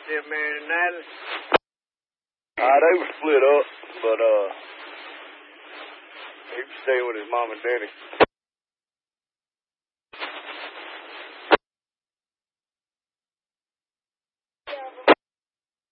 Yeah, man, and Natalie? They were split up, but he was staying with his mom and daddy.